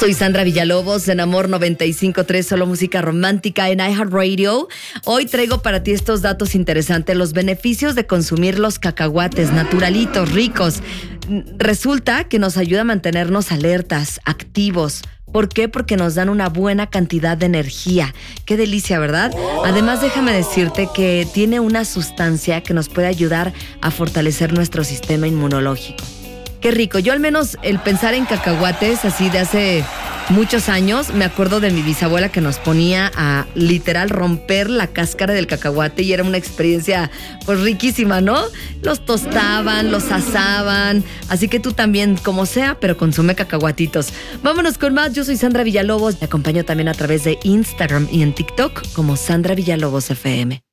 Soy Sandra Villalobos en Amor 95.3, solo música romántica en iHeartRadio. Hoy traigo para ti estos datos interesantes, los beneficios de consumir los cacahuates naturalitos, ricos. Resulta que nos ayuda a mantenernos alertas, activos. ¿Por qué? Porque nos dan una buena cantidad de energía. Qué delicia, ¿verdad? Además, déjame decirte que tiene una sustancia que nos puede ayudar a fortalecer nuestro sistema inmunológico. Qué rico. Yo al menos el pensar en cacahuates así de hace muchos años, me acuerdo de mi bisabuela que nos ponía a literal romper la cáscara del cacahuate y era una experiencia pues riquísima, ¿no? Los tostaban, los asaban, así que tú también, como sea, pero consume cacahuatitos. Vámonos con más. Yo soy Sandra Villalobos. Te acompaño también a través de Instagram y en TikTok como Sandra Villalobos FM.